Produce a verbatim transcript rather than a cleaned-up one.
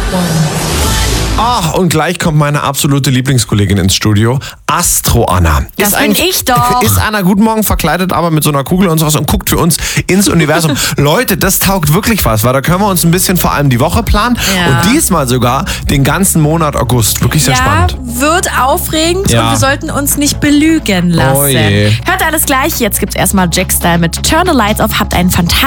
Ach, und gleich kommt meine absolute Lieblingskollegin ins Studio, Astro Anna. Das bin ich doch. Ist Anna guten Morgen verkleidet, aber mit so einer Kugel und sowas und guckt für uns ins Universum. Leute, das taugt wirklich was, weil da können wir uns ein bisschen vor allem die Woche planen Ja. und diesmal sogar den ganzen Monat August. Wirklich sehr Ja, spannend. wird aufregend Ja. und wir sollten uns nicht belügen lassen. Oh je. Hört alles gleich. Jetzt gibt's erstmal Jack Style mit Turn the Lights Off. Habt einen fantastischen